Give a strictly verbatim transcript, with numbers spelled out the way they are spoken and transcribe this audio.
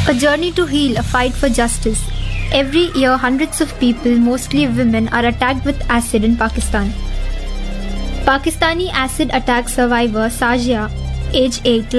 A journey to heal, a fight for justice. Every year, hundreds of people, mostly women, are attacked with acid in Pakistan. Pakistani acid attack survivor Sajia, age eight,